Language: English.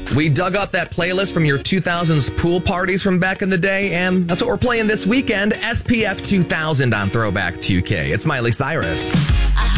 We dug up that playlist from your 2000s pool parties from back in the day, and that's what we're playing this weekend, SPF 2000 on Throwback 2K. It's Miley Cyrus.